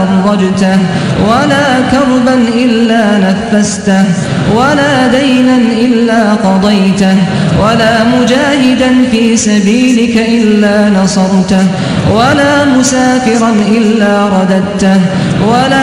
فرجته ولا كربا إلا نفسته ولا دينا إلا قضيته ولا مجاهدا في سبيلك إلا نصرته ولا مسافرا إلا رددته ولا